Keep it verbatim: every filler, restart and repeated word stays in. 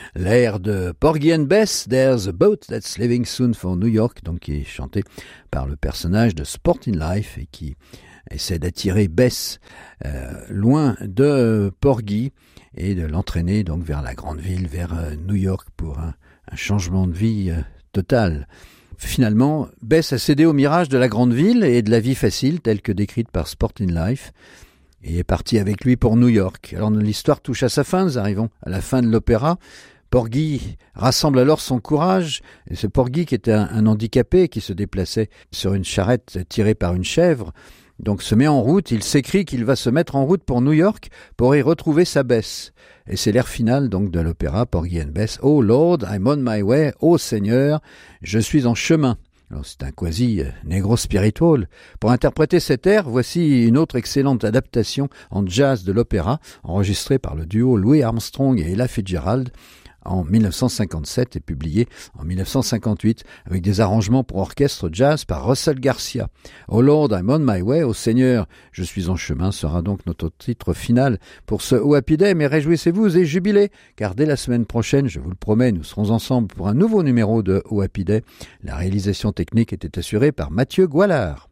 l'air de Porgy and Bess, There's a Boat That's Leaving Soon for New York, donc qui est chanté par le personnage de Sporting Life et qui essaie d'attirer Bess euh, loin de Porgy et de l'entraîner donc vers la grande ville, vers euh, New York pour un, un changement de vie euh, total. Finalement, Bess a cédé au mirage de la grande ville et de la vie facile telle que décrite par Sporting Life et est parti avec lui pour New York. Alors l'histoire touche à sa fin, nous arrivons à la fin de l'opéra. Porgy rassemble alors son courage, et c'est Porgy qui était un, un handicapé qui se déplaçait sur une charrette tirée par une chèvre, donc se met en route, il s'écrit qu'il va se mettre en route pour New York pour y retrouver sa Bess. Et c'est l'air final donc de l'opéra Porgy and Bess. « Oh Lord, I'm on my way, oh Seigneur, je suis en chemin ». Alors c'est un quasi negro spiritual. Pour interpréter cet air, voici une autre excellente adaptation en jazz de l'opéra, enregistrée par le duo Louis Armstrong et Ella Fitzgerald en dix-neuf cent cinquante-sept et publiée en dix-neuf cent cinquante-huit, avec des arrangements pour orchestre jazz par Russell Garcia. « Oh Lord, I'm on my way, oh Seigneur, je suis en chemin » sera donc notre titre final pour ce Oh Happy Day, mais réjouissez-vous et jubilez, car dès la semaine prochaine, je vous le promets, nous serons ensemble pour un nouveau numéro de Oh Happy Day. La réalisation technique était assurée par Mathieu Goualard.